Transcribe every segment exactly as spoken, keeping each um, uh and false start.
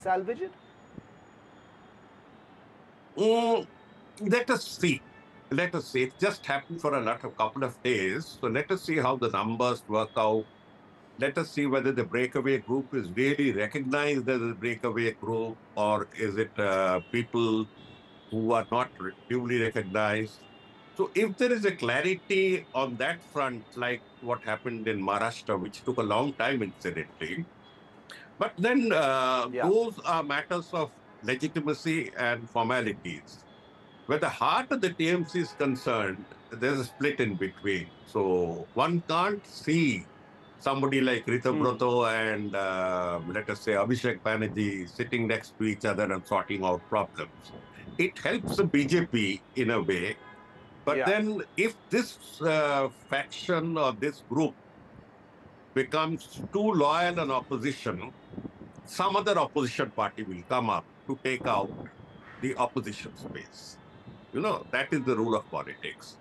salvage it? Mm, let us see. Let us see. It just happened for a lot of couple of days. So let us see how the numbers work out. Let us see whether the breakaway group is really recognized as a breakaway group, or is it uh, people who are not re- duly recognized. So if there is a clarity on that front, like what happened in Maharashtra, which took a long time, incidentally, but then uh, Yeah. those are matters of legitimacy and formalities. Where the heart of the T M C is concerned, there's a split in between. So one can't see somebody like Rita Hmm. Broto and, uh, let us say, Abhishek Banerjee sitting next to each other and sorting out problems. It helps the B J P in a way. But Yeah. then if this uh, faction or this group becomes too loyal an opposition, some other opposition party will come up to take out the opposition space. You know, that is the rule of politics.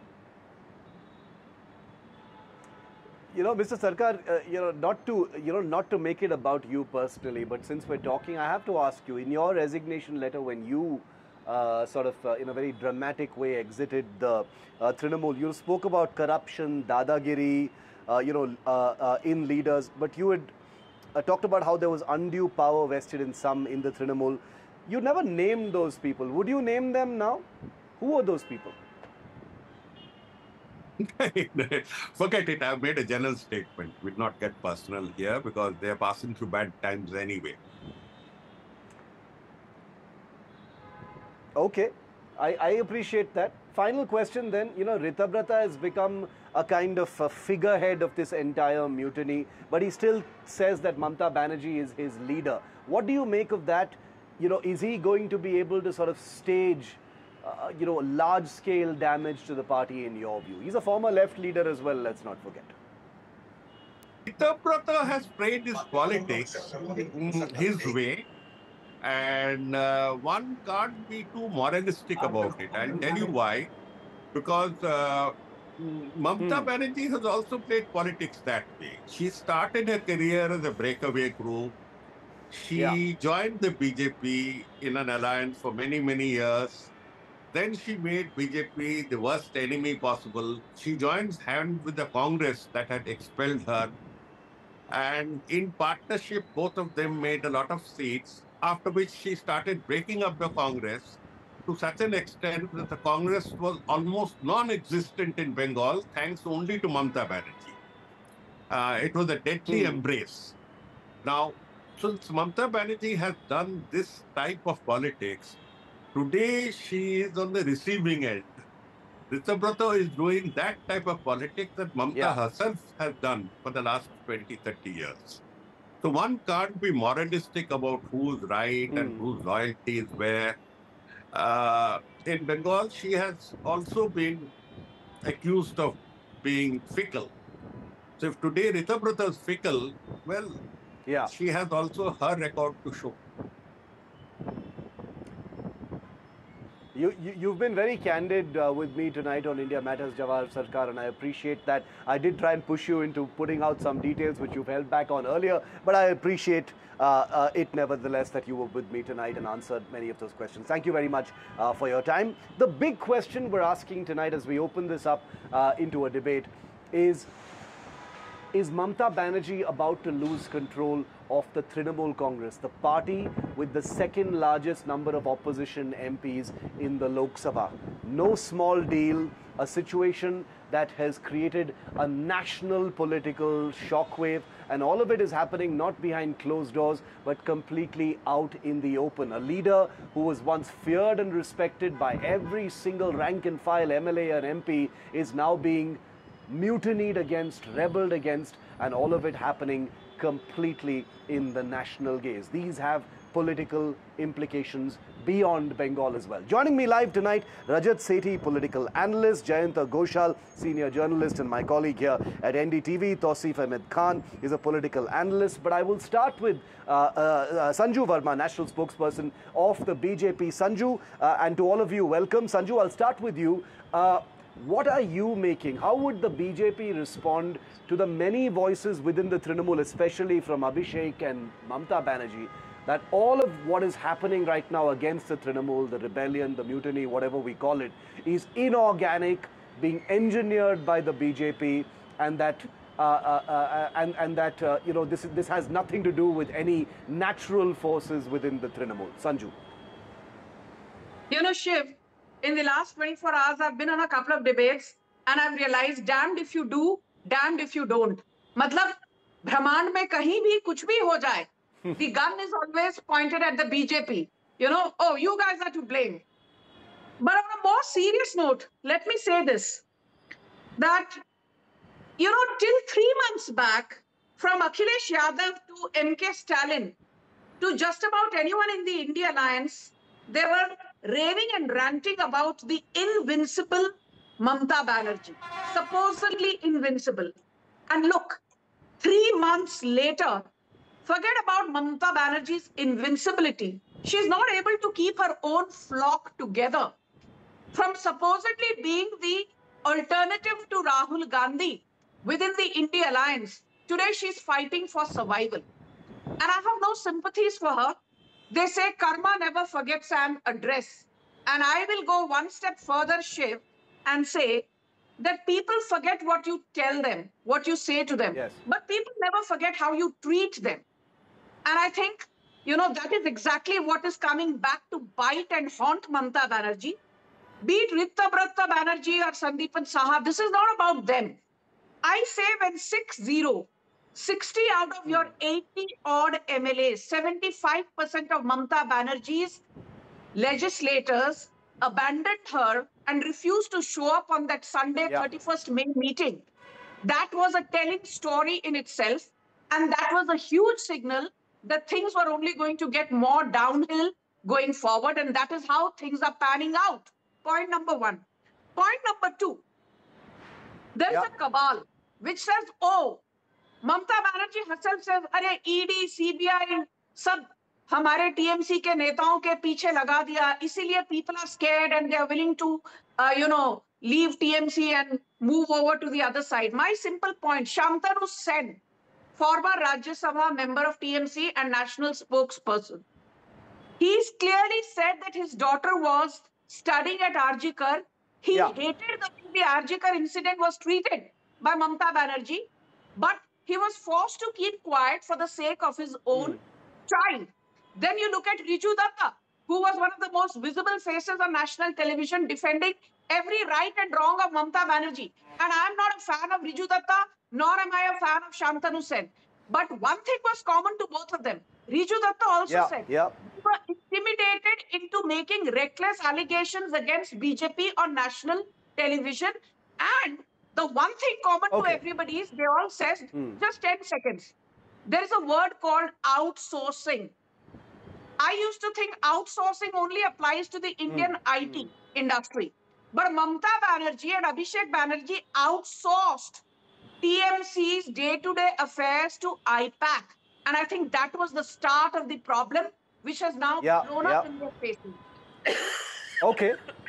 You know, Mister Sarkar, uh, you know, not to, you know, not to make it about you personally, but since we're talking, I have to ask you, in your resignation letter, when you uh, sort of, uh, in a very dramatic way, exited the uh, Trinamool, you spoke about corruption, dadagiri, uh, you know, uh, uh, in leaders, but you had uh, talked about how there was undue power vested in some in the Trinamool. You never named those people. Would you name them now? Who are those people? Forget it. I've made a general statement. We'll not get personal here because they're passing through bad times anyway. Okay, I, I appreciate that. Final question then, you know, Ritabrata has become a kind of a figurehead of this entire mutiny, but he still says that Mamta Banerjee is his leader. What do you make of that? You know, is he going to be able to sort of stage, uh, you know, large scale damage to the party in your view? He's a former left leader as well, let's not forget. Prataprata has played his politics mm, his way, and uh, one can't be too moralistic about it. I'll tell you why. Because uh, mm, Mamata Hmm. Banerjee has also played politics that way. She started her career as a breakaway group. Yeah. She joined the B J P in an alliance for many, many years. Then she made B J P the worst enemy possible. She joins hands with the Congress that had expelled her. And in partnership, both of them made a lot of seats, after which she started breaking up the Congress to such an extent that the Congress was almost non existent in Bengal, thanks only to Mamata Banerjee. Uh, it was a deadly Hmm. embrace. Now, since Mamata Banerjee has done this type of politics, today she is on the receiving end. Ritabrata is doing that type of politics that Mamata Yeah. herself has done for the last twenty, thirty years. So one can't be moralistic about who's right and Hmm. whose loyalty is where. Uh, in Bengal, she has also been accused of being fickle. So if today Ritabrata is fickle, well, Yeah. she has also her record to show. You, you, you've been very candid uh, with me tonight on India Matters, Jawahar Sarkar, and I appreciate that. I did try and push you into putting out some details which you've held back on earlier, but I appreciate uh, uh, it nevertheless that you were with me tonight and answered many of those questions. Thank you very much uh, for your time. The big question we're asking tonight as we open this up uh, into a debate is is Mamta Banerjee about to lose control of the Trinamool Congress, the party with the second largest number of opposition M Ps in the Lok Sabha? No small deal, a situation that has created a national political shockwave, and all of it is happening not behind closed doors but completely out in the open. A leader who was once feared and respected by every single rank and file M L A and M P is now being mutinied against, rebelled against, and all of it happening completely in the national gaze. These have political implications beyond Bengal as well. Joining me live tonight, Rajat Sethi, political analyst, Jayanta Ghoshal, senior journalist, and my colleague here at N D T V, Tausif Ahmed Khan, is a political analyst. But I will start with uh, uh, uh, Sanju Verma, national spokesperson of the B J P. Sanju, uh, and to all of you, welcome. Sanju, I'll start with you. Uh, what are you making? How would the B J P respond to the many voices within the Trinamool, especially from Abhishek and Mamta Banerjee, that all of what is happening right now against the Trinamool, the rebellion, the mutiny, whatever we call it, is inorganic, being engineered by the B J P, and that uh, uh, uh, and and that uh, you know this this has nothing to do with any natural forces within the Trinamool. Sanju. You know, Shiv, in the last twenty-four hours, I've been on a couple of debates and I've realized, damned if you do, damned if you don't. मतलब ब्रह्मांड में कहीं भी कुछ भी हो जाए, the gun is always pointed at the B J P. You know, oh, you guys are to blame. But on a more serious note, let me say this, that, you know, till three months back, from Akhilesh Yadav to M K Stalin, to just about anyone in the India Alliance, they were raving and ranting about the invincible Mamta Banerjee, supposedly invincible. And look, three months later, forget about Mamta Banerjee's invincibility. She's not able to keep her own flock together. From supposedly being the alternative to Rahul Gandhi within the India Alliance, today she's fighting for survival. And I have no sympathies for her. They say karma never forgets an address. And I will go one step further, Shiv, and say that people forget what you tell them, what you say to them. Yes. But people never forget how you treat them. And I think, you know, that is exactly what is coming back to bite and haunt Mamta Banerjee. Be it Ritta Banerjee or Sandeepan Saha, this is not about them. I say when six zero, sixty out of your eighty odd M L As, seventy-five percent of Mamta Banerjee's legislators abandoned her and refused to show up on that Sunday, Yeah. thirty-first May meeting. That was a telling story in itself. And that was a huge signal that things were only going to get more downhill going forward. And that is how things are panning out. Point number one. Point number two. There's Yeah. a cabal which says, oh, Mamta Banerjee herself says, अरे E D, C B I, सब हमारे T M C के नेताओं के पीछे लगा दिया, इसीलिए people are scared and they are willing to, uh, you know, leave T M C and move over to the other side. My simple point, Shantanu Sen, former Rajya Sabha member of T M C and national spokesperson, he's clearly said that his daughter was studying at R G Kar. He Yeah. hated the way the R G Kar incident was treated by Mamta Banerjee, but he was forced to keep quiet for the sake of his own child. Then you look at Riju Datta, who was one of the most visible faces on national television defending every right and wrong of Mamta Banerjee. And I'm not a fan of Riju Datta, nor am I a fan of Shantanu Sen. But one thing was common to both of them. Riju Datta also Yeah. said, Yeah. we were intimidated into making reckless allegations against B J P on national television. And the one thing common Okay. to everybody is they all said, just ten seconds. There is a word called outsourcing. I used to think outsourcing only applies to the Indian I T industry. But Mamta Banerjee and Abhishek Banerjee outsourced T M C's day-to-day affairs to I PAC. And I think that was the start of the problem, which has now Yeah, blown yeah. up in their faces. Okay.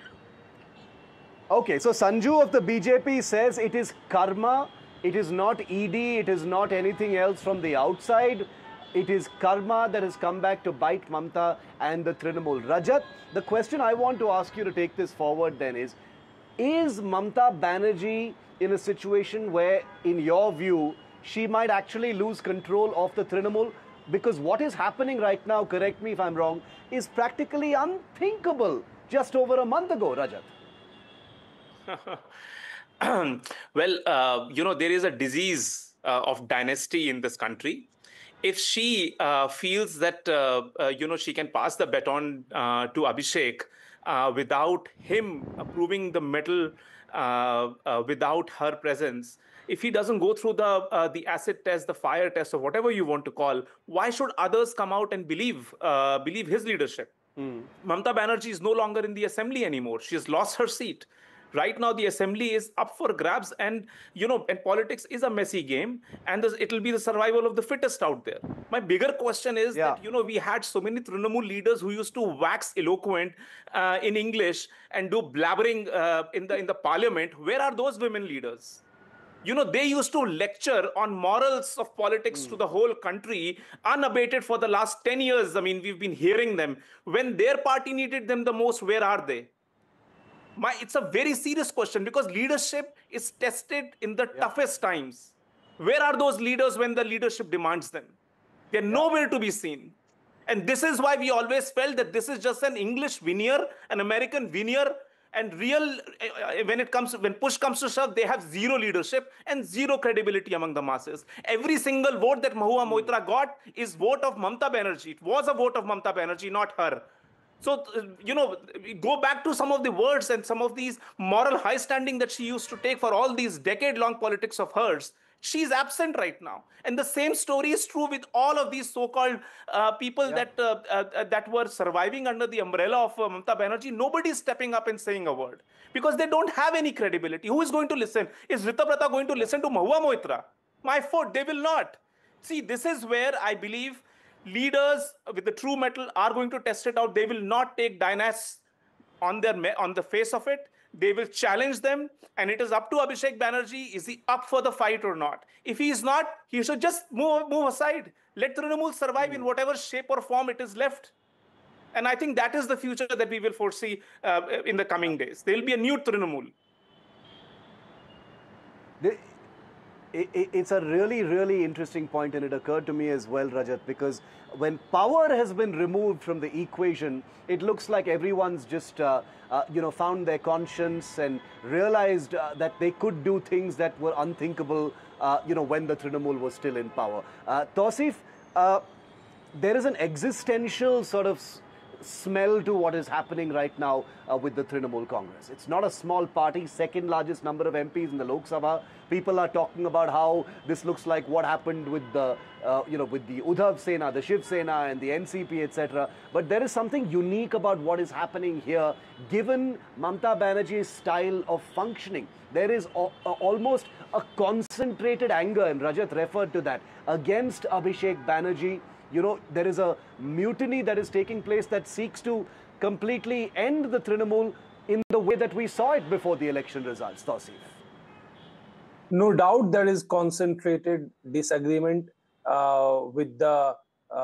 Okay, so Sanju of the B J P says it is karma, it is not E D, it is not anything else from the outside. It is karma that has come back to bite Mamta and the Trinamool. Rajat, the question I want to ask you to take this forward then is, is Mamta Banerjee in a situation where, in your view, she might actually lose control of the Trinamool? Because what is happening right now, correct me if I'm wrong, is practically unthinkable just over a month ago, Rajat. Well, uh, you know, there is a disease uh, of dynasty in this country. If she uh, feels that, uh, uh, you know, she can pass the baton uh, to Abhishek uh, without him approving the medal, uh, uh, without her presence, if he doesn't go through the uh, the acid test, the fire test, or whatever you want to call, why should others come out and believe uh, believe his leadership? Mamta Banerjee is no longer in the assembly anymore. She has lost her seat. Right now, the assembly is up for grabs, and you know, and politics is a messy game, and this, it'll be the survival of the fittest out there. My bigger question is Yeah. that you know we had so many Trinamool leaders who used to wax eloquent uh, in English and do blabbering uh, in the in the parliament. Where are those women leaders? You know, they used to lecture on morals of politics mm. to the whole country unabated for the last ten years. I mean, we've been hearing them. When their party needed them the most, where are they? My, it's a very serious question because leadership is tested in the yeah. toughest times. Where are those leaders when the leadership demands them? They're yeah. nowhere to be seen. And this is why we always felt that this is just an English veneer, an American veneer, and real, when it comes, when push comes to shove, they have zero leadership and zero credibility among the masses. Every single vote that Mahua Moitra got is vote of Mamta Banerjee. It was a vote of Mamta Banerjee, not her. So, you know, go back to some of the words and some of these moral high standing that she used to take for all these decade-long politics of hers. She's absent right now. And the same story is true with all of these so-called uh, people yeah. that uh, uh, that were surviving under the umbrella of uh, Mamta Banerjee. Nobody is stepping up and saying a word because they don't have any credibility. Who is going to listen? Is Ritaprata going to listen to Mahua Moitra? My foot, they will not. See, this is where I believe leaders with the true metal are going to test it out. They will not take dynasts on their on the face of it. They will challenge them, and it is up to Abhishek Banerjee. Is he up for the fight or not? If he is not, he should just move, move aside. Let Trinamool survive mm. in whatever shape or form it is left. And I think that is the future that we will foresee uh, in the coming days. There will be a new Trinamool. The It's a really, really interesting point, and it occurred to me as well, Rajat, because when power has been removed from the equation, it looks like everyone's just, uh, uh, you know, found their conscience and realized uh, that they could do things that were unthinkable, uh, you know, when the Trinamool was still in power. Uh, Tausif, uh, there is an existential sort of smell to what is happening right now uh, with the Trinamool Congress. It's not a small party, second largest number of M Ps in the Lok Sabha. People are talking about how this looks like what happened with the, uh, you know, with the Udhav Sena, the Shiv Sena and the N C P, et cetera. But there is something unique about what is happening here, given Mamta Banerjee's style of functioning. There is a, a, almost a concentrated anger, and Rajat referred to that, against Abhishek Banerjee. You know, there is a mutiny that is taking place that seeks to completely end the Trinamool in the way that we saw it before the election results, Tausif. No doubt there is concentrated disagreement uh, with the,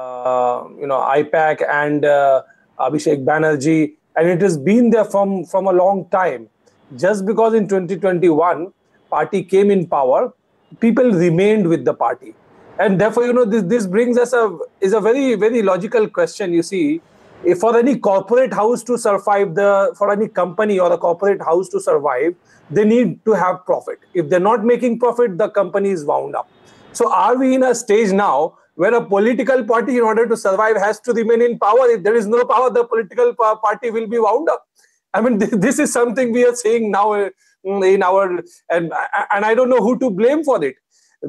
uh, you know, I PAC and uh, Abhishek Banerjee, and it has been there from, from a long time. Just because in twenty twenty-one, party came in power, people remained with the party. And therefore, you know, this, this brings us a, is a very, very logical question. You see, if for any corporate house to survive, the for any company or a corporate house to survive, they need to have profit. If they're not making profit, the company is wound up. So are we in a stage now where a political party, in order to survive, has to remain in power? If there is no power, the political party will be wound up. I mean, this is something we are seeing now in our, and, and I don't know who to blame for it.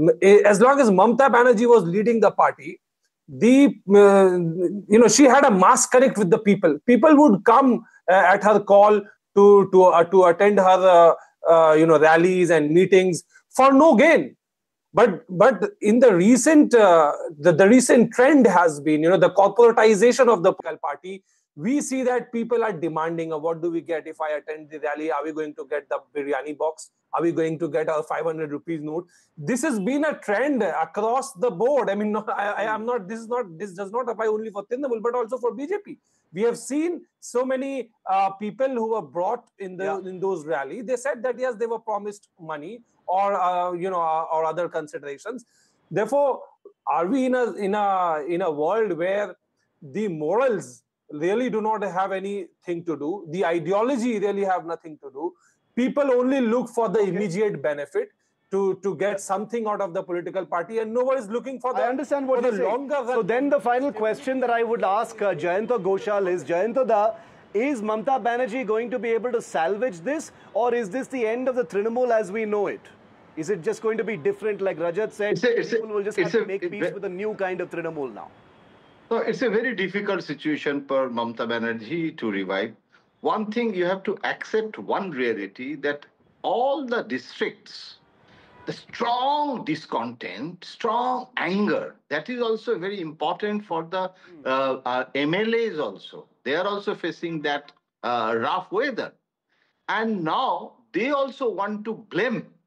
As long as Mamta Banerjee was leading the party, the uh, you know, she had a mass connect with the people. People would come uh, at her call to to uh, to attend her uh, uh, you know, rallies and meetings for no gain. But but in the recent uh, the the recent trend has been, you know, the corporatization of the political party. We see that people are demanding, uh, what do we get if I attend the rally? Are we going to get the biryani box? Are we going to get a five hundred rupees note? This has been a trend across the board. I mean, no, I, I am not, this is not, this does not apply only for Trinamool, but also for B J P. We have seen so many uh, people who were brought in the yeah. in those rallies. They said that, yes, they were promised money or, uh, you know, uh, or other considerations. Therefore, are we in a, in a, in a world where the morals really do not have anything to do, the ideology really have nothing to do? People only look for the immediate benefit to, to get something out of the political party, and no one is looking for the, I understand what you're saying. So then the final question that I would ask uh, Jayanta Ghoshal is, Jayanta da, is Mamta Banerjee going to be able to salvage this, or is this the end of the Trinamool as we know it? Is it just going to be different, like Rajat said, it's a, it's people a, will just have a, to make peace with a new kind of Trinamool now? So it's a very difficult situation for Mamta Banerjee to revive. One thing, you have to accept one reality, that all the districts, the strong discontent, strong anger, that is also very important for the uh, uh, M L As also. They are also facing that uh, rough weather. And now they also want to blame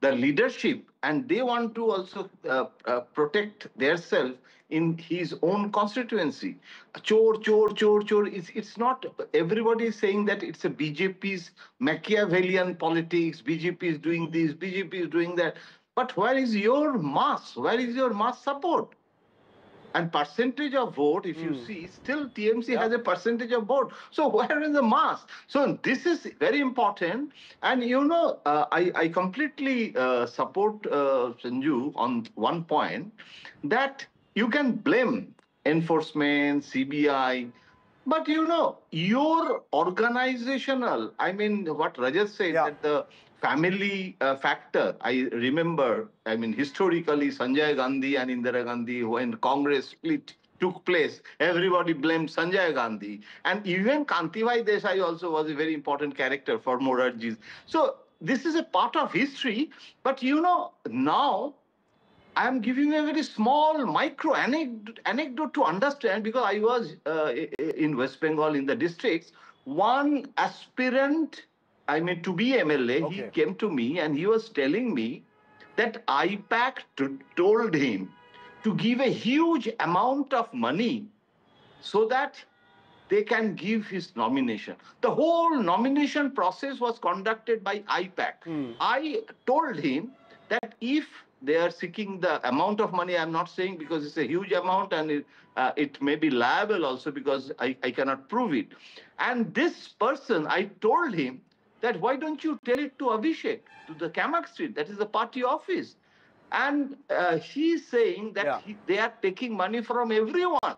the leadership, and they want to also uh, uh, protect themselves in his own constituency. Chor, chor, chor, chor. It's, it's not, everybody is saying that it's a B J P's Machiavellian politics, B J P is doing this, B J P is doing that. But where is your mass? Where is your mass support? And percentage of vote, if you Hmm. see, still T M C Yeah. has a percentage of vote. So where is the mass? So this is very important. And you know, uh, I, I completely uh, support uh, Sanju on one point, that you can blame enforcement, C B I, but you know, your organizational, I mean, what Rajat said, Yeah. that the family uh, factor, I remember, I mean, historically, Sanjay Gandhi and Indira Gandhi, when Congress split took place, everybody blamed Sanjay Gandhi. And even Kantibai Desai also was a very important character for Morarji's. So this is a part of history, but you know, now I am giving a very small micro anecdote, anecdote to understand, because I was uh, in West Bengal in the districts. One aspirant, I mean, to be M L A, he Okay. came to me and he was telling me that I PAC to, told him to give a huge amount of money so that they can give his nomination. The whole nomination process was conducted by I PAC. Hmm. I told him that if they are seeking the amount of money, I'm not saying because it's a huge amount and it, uh, it may be liable also because I, I cannot prove it. And this person, I told him that why don't you tell it to Abhishek, to the Kamak Street, that is the party office. And uh, he's saying that Yeah. he, they are taking money from everyone.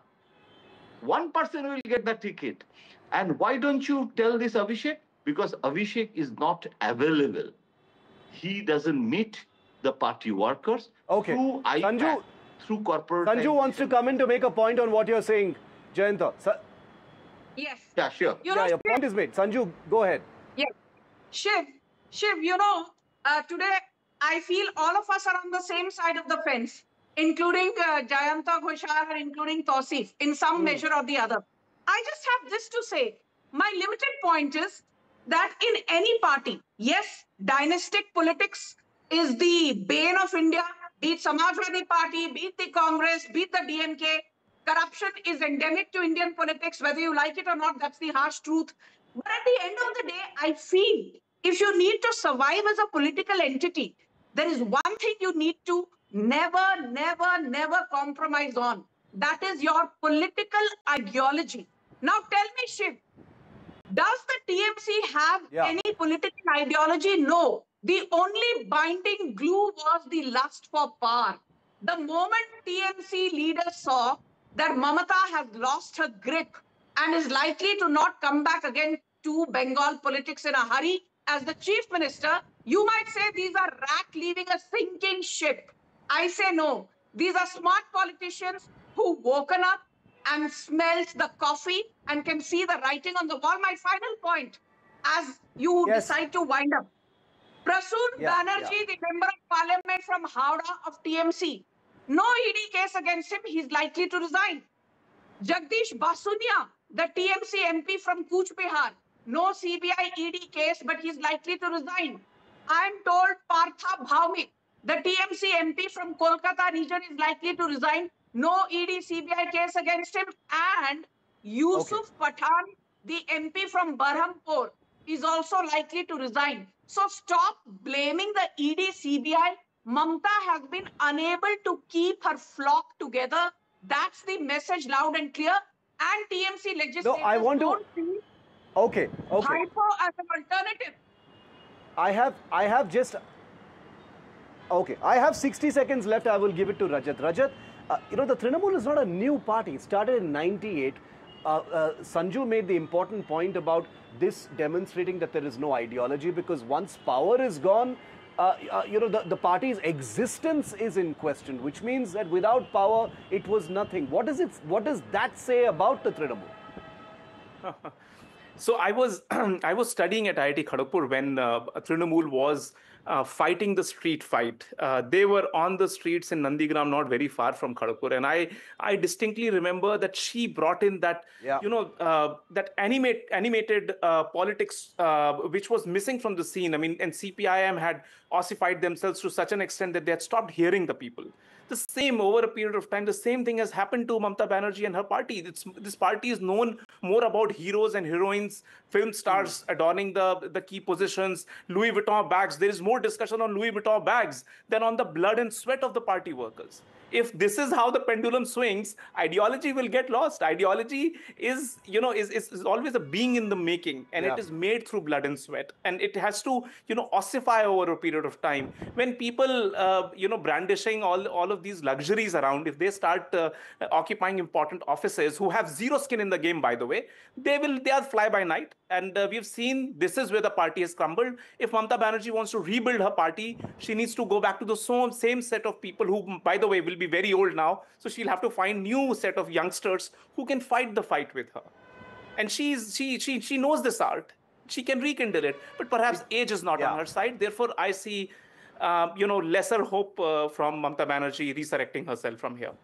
One person will get the ticket. And why don't you tell this Abhishek? Because Abhishek is not available. He doesn't meet the party workers Okay. through I PAC, Sanju- through corporate. Sanju wants to come in to make a point on what you're saying, Jayanta. Sa- Yes. Yeah, sure. You yeah, know, your point is made. Sanju, go ahead. Yes. Shiv, Shiv, you know, uh, today I feel all of us are on the same side of the fence, including uh, Jayanta Ghoshal and including Tausif in some Hmm. measure or the other. I just have this to say. My limited point is that in any party, yes, dynastic politics is the bane of India, be it Samajwadi Party, be it the Congress, be it the D M K. Corruption is endemic to Indian politics, whether you like it or not, that's the harsh truth. But at the end of the day, I feel if you need to survive as a political entity, there is one thing you need to never, never, never compromise on. That is your political ideology. Now tell me, Shiv, does the T M C have Yeah. any political ideology? No. The only binding glue was the lust for power. The moment T M C leaders saw that Mamata has lost her grip and is likely to not come back again to Bengal politics in a hurry as the chief minister, you might say these are rat leaving a sinking ship. I say no. These are smart politicians who woken up and smells the coffee and can see the writing on the wall. My final point, as you Yes. decide to wind up, Prasood Yeah, Banerjee, yeah. the member of parliament from Howrah of T M C, no E D case against him, he's likely to resign. Jagdish Basunia, the T M C M P from Cooch Behar, no C B I E D case, but he's likely to resign. I'm told Partha Bhaumik, the T M C M P from Kolkata region, is likely to resign. No E D C B I case against him. And Yusuf Pathan, the M P from Berhampur, is also likely to resign. So stop blaming the E D C B I. Mamta has been unable to keep her flock together. That's the message loud and clear. And T M C legislators I want to- don't see Okay, okay. Hypo as an alternative. I have, I have just. Okay, I have sixty seconds left. I will give it to Rajat. Rajat, uh, you know, the Trinamool is not a new party. It started in ninety-eight. Uh, uh, Sanju made the important point about this demonstrating that there is no ideology, because once power is gone, uh, uh, you know, the, the party's existence is in question, which means that without power, it was nothing. What does it, what does that say about the Trinamool? So I was I was studying at I I T Kharagpur when uh, Trinamool was uh, fighting the street fight. Uh, they were on the streets in Nandigram, not very far from Kharagpur. And I, I distinctly remember that she brought in that, Yeah. you know, uh, that animate, animated uh, politics, uh, which was missing from the scene. I mean, and C P I M had ossified themselves to such an extent that they had stopped hearing the people. The same, over a period of time, the same thing has happened to Mamata Banerjee and her party. It's, this party is known more about heroes and heroines, film stars adorning the, the key positions, Louis Vuitton bags. There is more discussion on Louis Vuitton bags than on the blood and sweat of the party workers. If this is how the pendulum swings, ideology will get lost. Ideology is, you know, is, is, is always a being in the making, and Yeah. it is made through blood and sweat. And it has to, you know, ossify over a period of time. When people, uh, you know, brandishing all, all of these luxuries around, if they start uh, occupying important offices, who have zero skin in the game, by the way, they will, they are fly by night. And uh, we've seen this is where the party has crumbled. If Mamata Banerjee wants to rebuild her party, she needs to go back to the same set of people who, by the way, will be very old now. So she'll have to find new set of youngsters who can fight the fight with her. And she's, she, she, she knows this art. She can rekindle it. But perhaps age is not Yeah. on her side. Therefore, I see, uh, you know, lesser hope uh, from Mamata Banerjee resurrecting herself from here.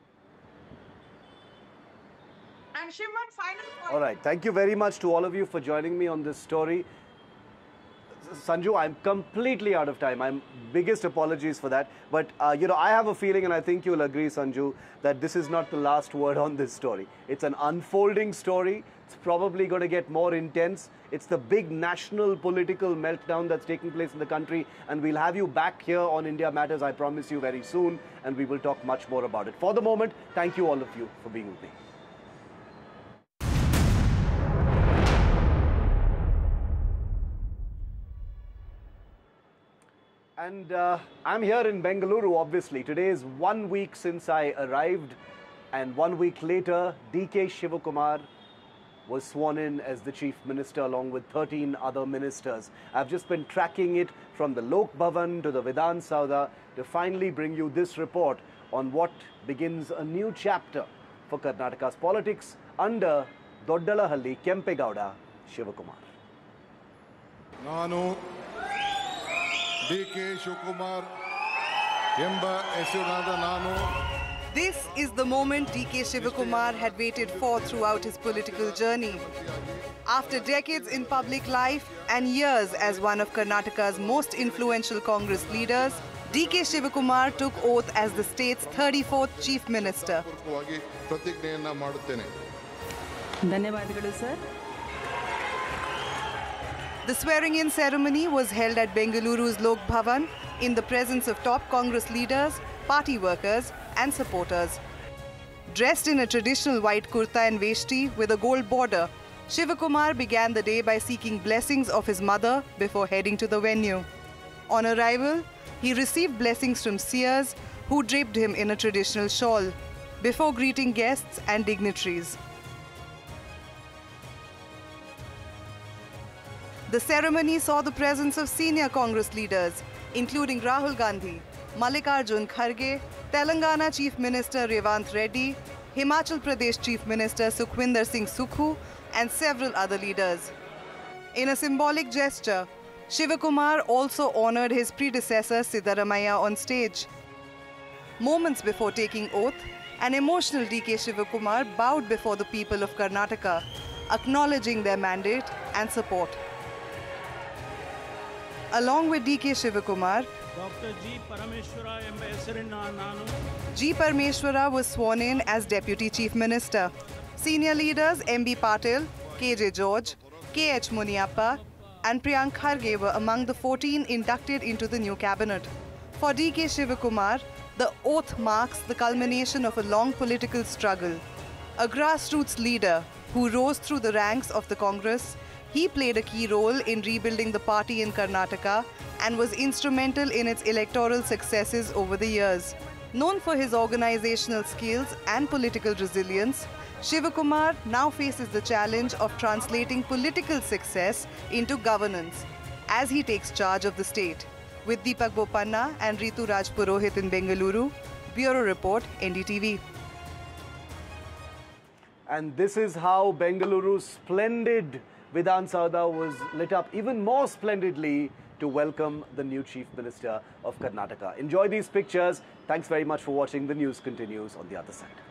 And Shiv, one final point. All right. Thank you very much to all of you for joining me on this story. Sanju, I'm completely out of time. I'm biggest apologies for that. But, uh, you know, I have a feeling, and I think you'll agree, Sanju, that this is not the last word on this story. It's an unfolding story. It's probably going to get more intense. It's the big national political meltdown that's taking place in the country. And we'll have you back here on India Matters, I promise you, very soon. And we will talk much more about it. For the moment, thank you all of you for being with me. And uh, I'm here in Bengaluru, obviously. Today is one week since I arrived, and one week later, D K Shivakumar was sworn in as the Chief Minister along with thirteen other ministers. I've just been tracking it from the Lok Bhavan to the Vidhan Saudha to finally bring you this report on what begins a new chapter for Karnataka's politics under Doddalahalli Kempegowda Shivakumar. ನಾನು D K Shivakumar ಎಂಬ ಹೆಸರಿನಾದ ನಾನು This is the moment D K Shivakumar had waited for throughout his political journey. After decades in public life and years as one of Karnataka's most influential Congress leaders, D K Shivakumar took oath as the state's thirty-fourth Chief Minister. ಪೂರ್ವಕವಾಗಿ ಪ್ರತಿಜ್ಞೆಯನ್ನ ಮಾಡುತ್ತೇನೆ. ಧನ್ಯವಾದಗಳು sir. The swearing-in ceremony was held at Bengaluru's Lok Bhavan in the presence of top Congress leaders, party workers and supporters. Dressed in a traditional white kurta and veshti with a gold border, Shivakumar began the day by seeking blessings of his mother before heading to the venue. On arrival, he received blessings from seers who draped him in a traditional shawl before greeting guests and dignitaries. The ceremony saw the presence of senior Congress leaders, including Rahul Gandhi, Mallikarjun Kharge, Telangana Chief Minister Revant Reddy, Himachal Pradesh Chief Minister Sukhwinder Singh Sukhu, and several other leaders. In a symbolic gesture, Shivakumar also honored his predecessor Siddaramaiah on stage. Moments before taking oath, an emotional D K Shivakumar bowed before the people of Karnataka, acknowledging their mandate and support. Along with D K Shivakumar, Doctor G. Parameshwara ಎಂಬ ಹೆಸರಿನ ನಾನು G. Parameshwara was sworn in as Deputy Chief Minister. Senior leaders M B Patil, K J George, K H Muniappa, and Priyank Kharge were among the fourteen inducted into the new cabinet. For D K Shivakumar, the oath marks the culmination of a long political struggle. A grassroots leader who rose through the ranks of the Congress, he played a key role in rebuilding the party in Karnataka and was instrumental in its electoral successes over the years. Known for his organizational skills and political resilience, Shivakumar now faces the challenge of translating political success into governance as he takes charge of the state. With Deepak Bopanna and Ritu Raj Purohit in Bengaluru, Bureau Report, N D T V. And this is how Bengaluru's splendid Vidhan Saudha was lit up even more splendidly to welcome the new Chief Minister of Karnataka. Enjoy these pictures. Thanks very much for watching. The news continues on the other side.